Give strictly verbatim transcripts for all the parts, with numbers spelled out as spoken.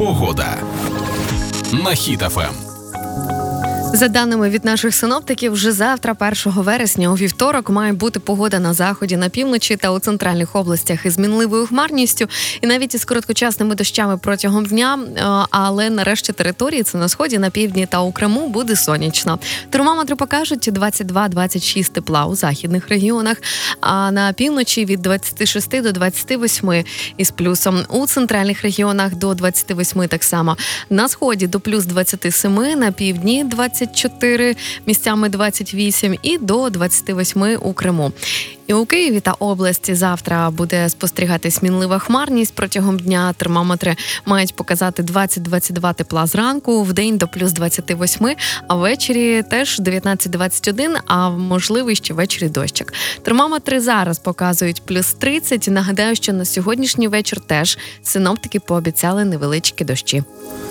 Погода на Хіт еф ем. За даними від наших синоптиків, вже завтра, першого вересня, у вівторок, має бути погода на заході, на півночі та у центральних областях із мінливою хмарністю і навіть із короткочасними дощами протягом дня, але на решті території, це на сході, на півдні та у Криму, буде сонячно. Термометри покажуть двадцять два - двадцять шість тепла у західних регіонах, а на півночі від двадцять шість до двадцять вісім із плюсом. У центральних регіонах до двадцять вісім так само. На сході до плюс двадцять сім, на півдні двадцять чотири, місцями двадцять вісім і до двадцять вісім у Криму. І у Києві та області завтра буде спостерігатись мінлива хмарність. Протягом дня термометри мають показати двадцять - двадцять два тепла зранку, вдень до плюс двадцять вісім, а ввечері теж дев'ятнадцять - двадцять один, а можливий ще ввечері дощик. Термометри зараз показують плюс тридцять. Нагадаю, що на сьогоднішній вечір теж синоптики пообіцяли невеличкі дощі.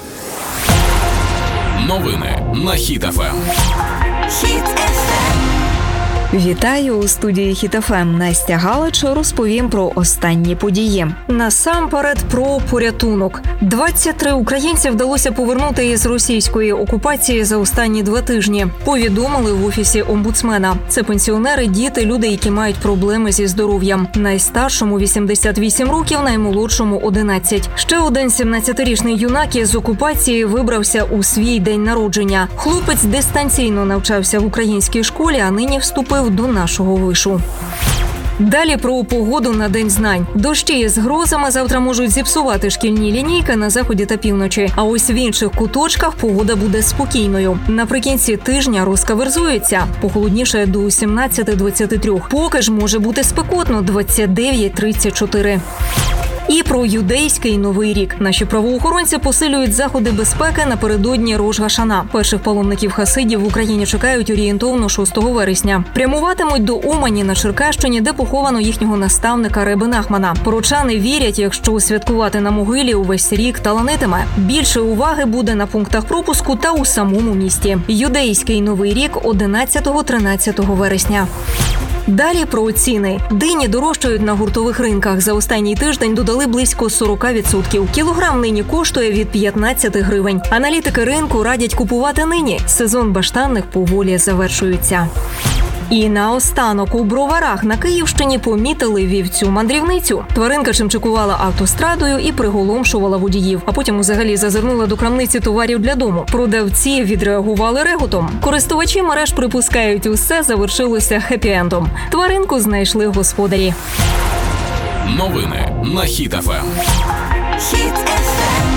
Новини на Хіт еф ем. Хіт еф ем. Вітаю у студії Хіт еф ем. Настя Галич розповім про останні події. Насамперед про порятунок. двадцять три українці вдалося повернути із російської окупації за останні два тижні. Повідомили в офісі омбудсмена. Це пенсіонери, діти, люди, які мають проблеми зі здоров'ям. Найстаршому вісімдесят вісім років, наймолодшому одинадцять. Ще один сімнадцятирічний юнак із окупації вибрався у свій день народження. Хлопець дистанційно навчався в українській школі, а нині вступив до нашого вишу. Далі про погоду на День знань. Дощі з грозами завтра можуть зіпсувати шкільні лінійки на заході та півночі. А ось в інших куточках погода буде спокійною. Наприкінці тижня розкаверзується. Похолодніше до сімнадцять - двадцять три. Поки ж може бути спекотно – двадцять дев'ять - тридцять чотири. І про юдейський Новий рік. Наші правоохоронці посилюють заходи безпеки напередодні Рош га-Шана. Перших паломників хасидів в Україні чекають орієнтовно шостого вересня. Прямуватимуть до Умані на Черкащині, де поховано їхнього наставника Реби Нахмана. Порочани вірять, якщо святкувати на могилі увесь рік таланитиме. Більше уваги буде на пунктах пропуску та у самому місті. Юдейський Новий рік одинадцятого - тринадцятого вересня. Далі про ціни. Дині дорожчають на гуртових ринках. За останній тиждень додали близько сорок відсотків. Кілограм нині коштує від п'ятнадцяти гривень. Аналітики ринку радять купувати нині. Сезон баштанних поволі завершується. І наостанок у Броварах на Київщині помітили вівцю-мандрівницю. Тваринка чимчикувала автострадою і приголомшувала водіїв, а потім взагалі зазирнула до крамниці товарів для дому. Продавці відреагували реготом. Користувачі мереж припускають, усе завершилося хеппі-ендом. Тваринку знайшли господарі. Новини на Хіт еф ем. Хіт еф ем.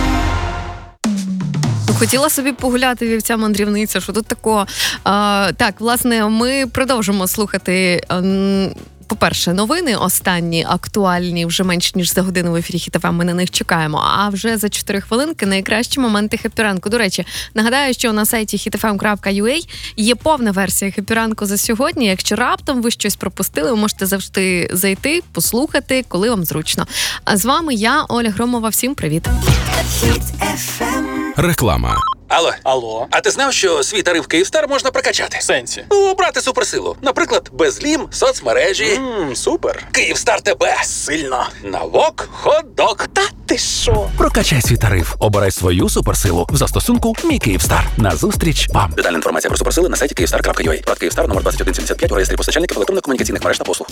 Хотіла собі погуляти вівця-мандрівниця, що тут такого. А, так, власне, ми продовжимо слухати, а, по-перше, новини останні, актуальні, вже менш ніж за годину в ефірі Хіт еф ем, ми на них чекаємо. А вже за чотири хвилинки найкращі моменти хеппі-ранку. До речі, нагадаю, що на сайті хіт еф ем крапка ю а є повна версія хеппі-ранку за сьогодні. Якщо раптом ви щось пропустили, ви можете завжди зайти, послухати, коли вам зручно. А з вами я, Оля Громова. Всім привіт. Хіт еф ем. Реклама. Алло. Алло. А ти знав, що свій тариф Київстар можна прокачати? В сенсі? Ну, брати суперсилу. Наприклад, безлім, соцмережі. Ммм, супер. Київстар тебе. Сильно. Налог, хот-дог. Та ти що? Прокачай свій тариф. Обирай свою суперсилу в застосунку «Мій Київстар». Назустріч вам. Детальна інформація про суперсили на сайті київстар крапка ю а. Прод Київстар номер двадцять один сімдесят п'ять у реєстрі постачальників електронно-комунікаційних мереж та послуг.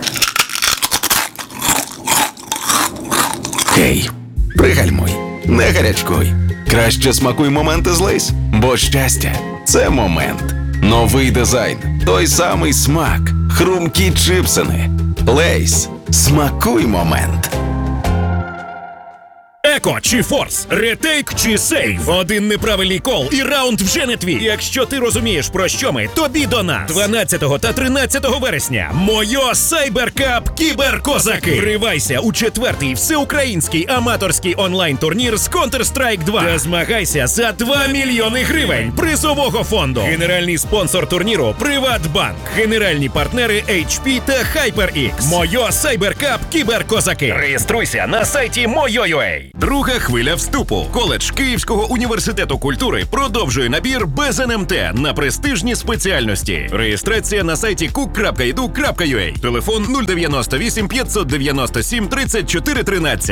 Хей, пригальмуй, не гарячкуй. Краще смакуй моменти з Лейс, бо щастя – це момент. Новий дизайн, той самий смак, хрумкі чипсини. Лейс. Смакуй момент. Еко чи форс, ретейк чи сейв. Один неправильний кол і раунд вже не твій. Якщо ти розумієш, про що ми, тобі до нас. дванадцятого та тринадцятого вересня. Мойо Сайберкап Кіберкозаки. Вривайся у четвертий всеукраїнський аматорський онлайн-турнір з Counter-Strike два. Та змагайся за два мільйони гривень призового фонду. Генеральний спонсор турніру – Приватбанк. Генеральні партнери ейч пі та HyperX. Мойо Сайберкап Кіберкозаки. Реєструйся на сайті Мойо крапка ю а. Друга хвиля вступу. Коледж Київського університету культури продовжує набір без ен ем те на престижні спеціальності. Реєстрація на сайті кук крапка і ді ю крапка ю а. Телефон нуль дев'яносто вісім п'ятсот дев'яносто сім тридцять чотири тринадцять.